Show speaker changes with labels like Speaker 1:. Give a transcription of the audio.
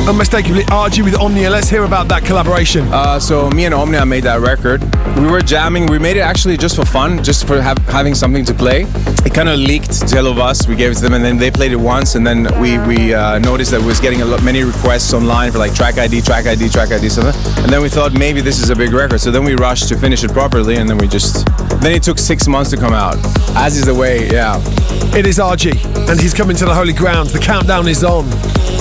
Speaker 1: unmistakably RG with Omnia. Let's hear about that collaboration.
Speaker 2: So me and Omnia made that record. We were jamming. We made it actually just for fun, just for having something to play. It kind of leaked to Hello of Us. We gave it to them, and then they played it once, and then we noticed that we was getting many requests online for like track ID, something. And then we thought maybe this is a big record. So then we rushed to finish it properly, and then it took 6 months to come out. As is the way, yeah.
Speaker 1: It is RG, and he's coming to the holy ground. The countdown is on.